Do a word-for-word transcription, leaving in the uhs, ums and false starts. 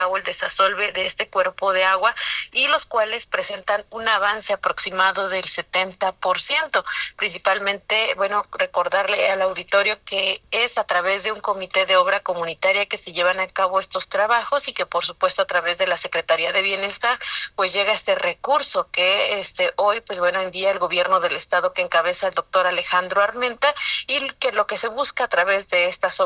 cabo el desasolve de este cuerpo de agua y los cuales presentan un avance aproximado del setenta por ciento. Principalmente, bueno, recordarle al auditorio que es a través de un comité de obra comunitaria que se llevan a cabo estos trabajos y que por supuesto a través de la Secretaría de Bienestar pues llega este recurso que este hoy pues bueno envía el gobierno del estado que encabeza el doctor Alejandro Armenta y que lo que se busca a través de estas